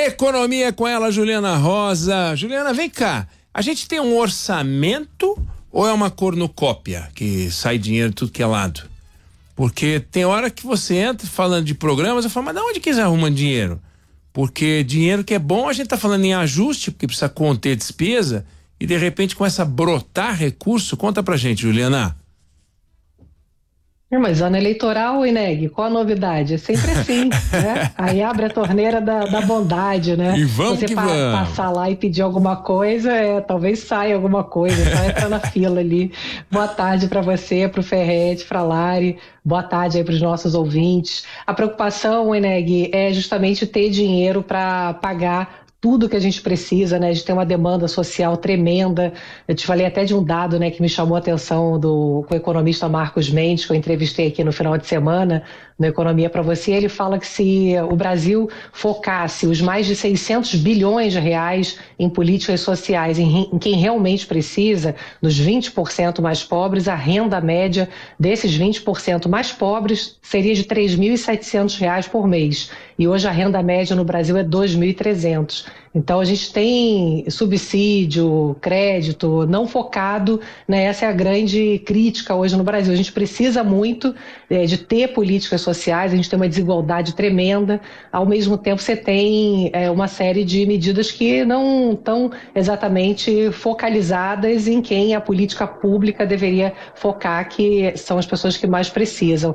Economia com ela, Juliana Rosa. Juliana, vem cá. A gente tem um orçamento ou é uma cornucópia que sai dinheiro de tudo que é lado? Porque tem hora que você entra falando de programas, eu falo, mas de onde que eles arrumam dinheiro? Porque dinheiro que é bom, a gente tá falando em ajuste, porque precisa conter despesa, e de repente começa a brotar recurso. Conta pra gente, Juliana. Mas ano eleitoral, Ineg, qual a novidade? É sempre assim, né? Aí abre a torneira da bondade, né? E vamos você que vamos. Passar lá e pedir alguma coisa, talvez saia alguma coisa, só entra na fila ali. Boa tarde para você, para o Ferretti, para a Lari, boa tarde aí para os nossos ouvintes. A preocupação, Ineg, é justamente ter dinheiro para pagar tudo que a gente precisa, né? A gente tem uma demanda social tremenda. Eu te falei até de um dado, né, que me chamou a atenção com o economista Marcos Mendes, que eu entrevistei aqui no final de semana, no Economia para Você. Ele fala que se o Brasil focasse os mais de 600 bilhões de reais em políticas sociais, em quem realmente precisa, dos 20% mais pobres, a renda média desses 20% mais pobres seria de R$ 3.700 por mês. E hoje a renda média no Brasil é R$ 2.300. Então a gente tem subsídio, crédito não focado, né? Essa é a grande crítica hoje no Brasil. A gente precisa muito de ter políticas sociais, a gente tem uma desigualdade tremenda. Ao mesmo tempo você tem uma série de medidas que não estão exatamente focalizadas em quem a política pública deveria focar, que são as pessoas que mais precisam.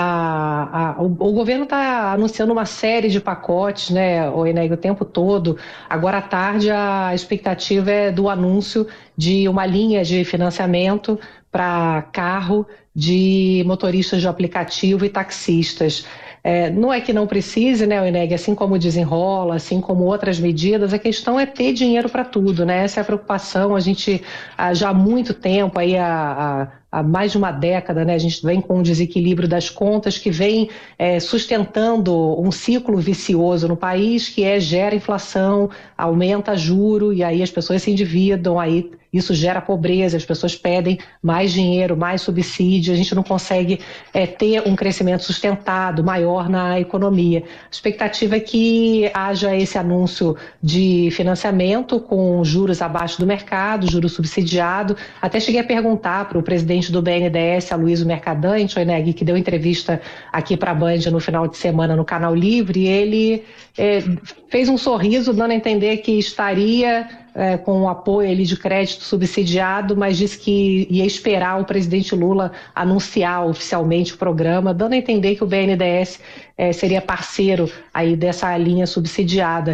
O governo está anunciando uma série de pacotes, né, o tempo todo. Agora à tarde a expectativa é do anúncio de uma linha de financiamento para carro de motoristas de aplicativo e taxistas. Não é que não precise, né, Ineg, assim como o Desenrola, assim como outras medidas, a questão é ter dinheiro para tudo, né? Essa é a preocupação. A gente já há muito tempo, aí há mais de uma década, né, a gente vem com um desequilíbrio das contas que vem sustentando um ciclo vicioso no país, que gera inflação, aumenta juro, e aí as pessoas se endividam, aí isso gera pobreza, as pessoas pedem mais dinheiro, mais subsídio, a gente não consegue ter um crescimento sustentado, maior na economia. A expectativa é que haja esse anúncio de financiamento com juros abaixo do mercado, juros subsidiado. Até cheguei a perguntar para o presidente do BNDES, Aloysio Mercadante, o Ineg, que deu entrevista aqui para a Band no final de semana no Canal Livre, e ele fez um sorriso dando a entender que estaria com o apoio ali de crédito subsidiado, mas disse que ia esperar o presidente Lula anunciar oficialmente o programa, dando a entender que o BNDES seria parceiro aí dessa linha subsidiada.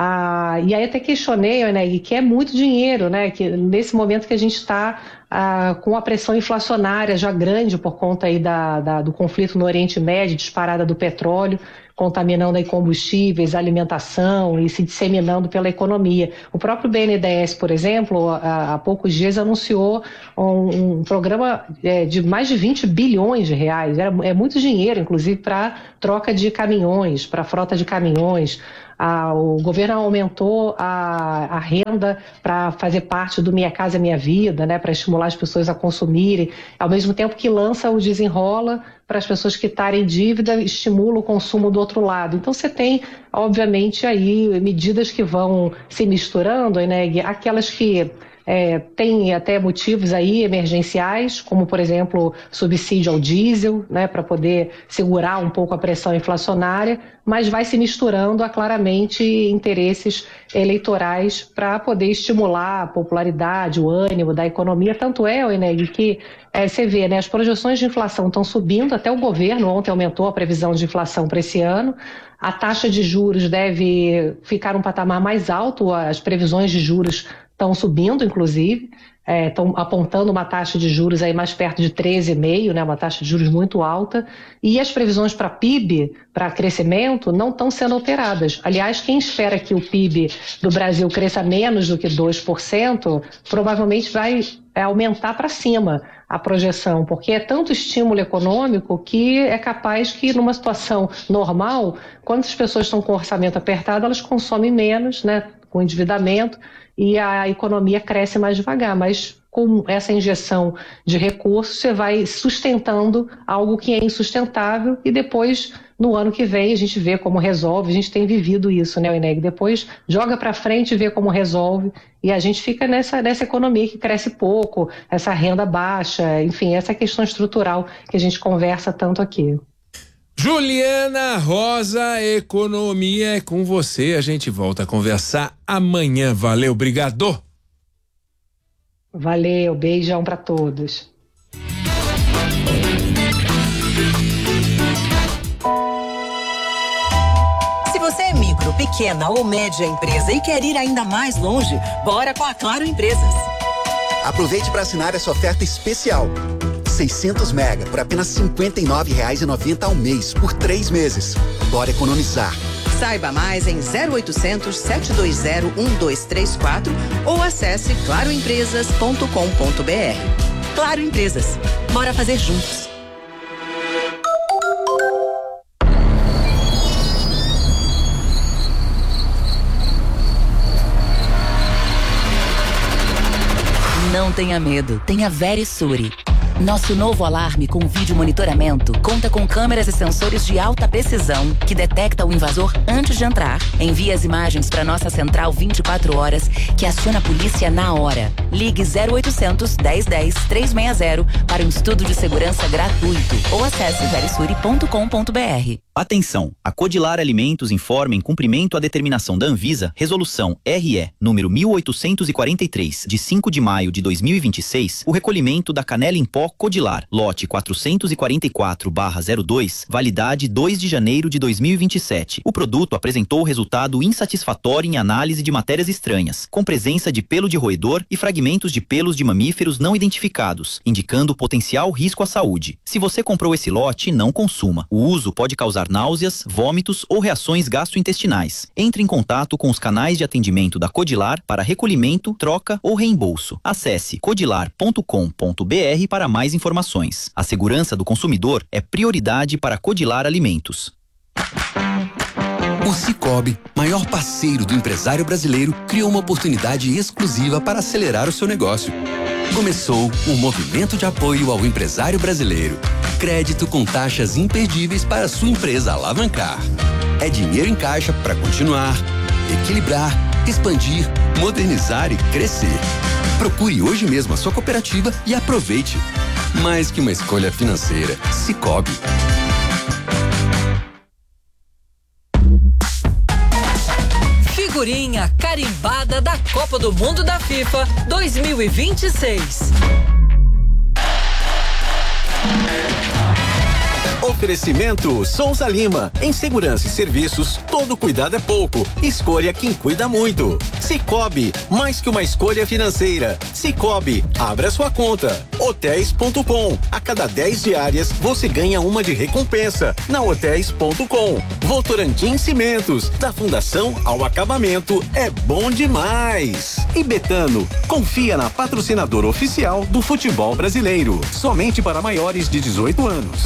E aí até questionei, né, que é muito dinheiro, né, que nesse momento que a gente está com a pressão inflacionária já grande por conta aí do conflito no Oriente Médio, disparada do petróleo, contaminando aí combustíveis, alimentação e se disseminando pela economia. O próprio BNDES, por exemplo, há poucos dias anunciou um programa de mais de 20 bilhões de reais. É muito dinheiro, inclusive, para troca de caminhões, para frota de caminhões. O governo aumentou a renda para fazer parte do Minha Casa Minha Vida, né, para estimular as pessoas a consumirem, ao mesmo tempo que lança o Desenrola para as pessoas quitarem dívida, estimula o consumo do outro lado. Então você tem, obviamente, aí medidas que vão se misturando, né, aquelas que tem até motivos aí emergenciais, como, por exemplo, subsídio ao diesel, né, para poder segurar um pouco a pressão inflacionária, mas vai se misturando a claramente interesses eleitorais para poder estimular a popularidade, o ânimo da economia. Tanto Ineg, que você vê, né, as projeções de inflação estão subindo, até o governo ontem aumentou a previsão de inflação para esse ano. A taxa de juros deve ficar um patamar mais alto, as previsões de juros estão subindo, inclusive, estão apontando uma taxa de juros aí mais perto de 13,5%, né, uma taxa de juros muito alta, e as previsões para PIB, para crescimento, não estão sendo alteradas. Aliás, quem espera que o PIB do Brasil cresça menos do que 2%, provavelmente vai aumentar para cima a projeção, porque é tanto estímulo econômico que é capaz que, numa situação normal, quando as pessoas estão com o orçamento apertado, elas consomem menos, né, com endividamento, e a economia cresce mais devagar, mas com essa injeção de recursos você vai sustentando algo que é insustentável e depois no ano que vem a gente vê como resolve. A gente tem vivido isso, né, Ineg? Depois joga para frente e vê como resolve. E a gente fica nessa economia que cresce pouco, essa renda baixa, enfim, essa questão estrutural que a gente conversa tanto aqui. Juliana Rosa, economia é com você. A gente volta a conversar amanhã. Valeu, obrigado. Valeu, beijão para todos. Se você é micro, pequena ou média empresa e quer ir ainda mais longe, bora com a Claro Empresas. Aproveite para assinar essa oferta especial. 600 mega por apenas R$ 59,90 ao mês, por 3 meses. Bora economizar. Saiba mais em 0800 720 1234 ou acesse claroempresas.com.br. Claro Empresas. Bora fazer juntos. Não tenha medo, tenha Verisure. Nosso novo alarme com vídeo monitoramento conta com câmeras e sensores de alta precisão que detecta o invasor antes de entrar. Envia as imagens para nossa central 24 horas que aciona a polícia na hora. Ligue 0800 1010 360 para um estudo de segurança gratuito ou acesse verisure.com.br. Atenção! A Codilar Alimentos informa em cumprimento à determinação da Anvisa, Resolução RE número 1843, de 5 de maio de 2026, o recolhimento da canela em pó Codilar, lote 444/02, validade 2 de janeiro de 2027. O produto apresentou resultado insatisfatório em análise de matérias estranhas, com presença de pelo de roedor e fragmentos de pelos de mamíferos não identificados, indicando potencial risco à saúde. Se você comprou esse lote, não consuma. O uso pode causar náuseas, vômitos ou reações gastrointestinais. Entre em contato com os canais de atendimento da Codilar para recolhimento, troca ou reembolso. Acesse codilar.com.br para mais informações. A segurança do consumidor é prioridade para Codilar Alimentos. O Sicoob, maior parceiro do empresário brasileiro, criou uma oportunidade exclusiva para acelerar o seu negócio. Começou um movimento de apoio ao empresário brasileiro. Crédito com taxas imperdíveis para sua empresa alavancar. É dinheiro em caixa para continuar, equilibrar, expandir, modernizar e crescer. Procure hoje mesmo a sua cooperativa e aproveite. Mais que uma escolha financeira, Sicoob. Figurinha carimbada da Copa do Mundo da FIFA 2026. Oferecimento Souza Lima. Em segurança e serviços, todo cuidado é pouco. Escolha quem cuida muito. Sicoob, mais que uma escolha financeira. Sicoob, abra sua conta. Hotéis.com. A cada 10 diárias, você ganha uma de recompensa. Na Hotéis.com. Votorantim Cimentos. Da fundação ao acabamento, é bom demais. E Betano, confia na patrocinadora oficial do futebol brasileiro. Somente para maiores de 18 anos.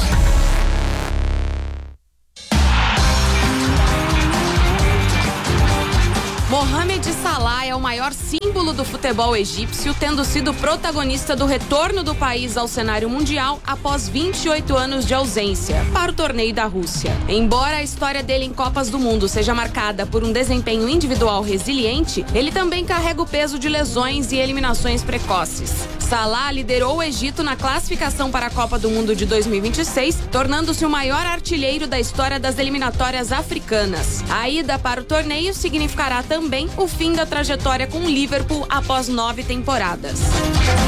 Mohamed Salah é o maior símbolo do futebol egípcio, tendo sido protagonista do retorno do país ao cenário mundial após 28 anos de ausência para o torneio da Rússia. Embora a história dele em Copas do Mundo seja marcada por um desempenho individual resiliente, ele também carrega o peso de lesões e eliminações precoces. Salah liderou o Egito na classificação para a Copa do Mundo de 2026, tornando-se o maior artilheiro da história das eliminatórias africanas. A ida para o torneio significará também o fim da trajetória com o Liverpool após 9 temporadas.